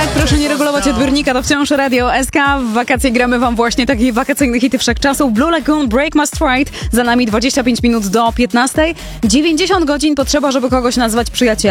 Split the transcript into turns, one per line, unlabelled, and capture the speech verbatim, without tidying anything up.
Tak, proszę nie regulować odbiornika, to wciąż Radio S K. W wakacje gramy wam właśnie takie wakacyjne hity wszechczasów. Blue Lagoon, Break My Stride. Za nami dwadzieścia pięć minut do piętnastej. dziewięćdziesiąt godzin potrzeba, żeby kogoś nazwać przyjacielem.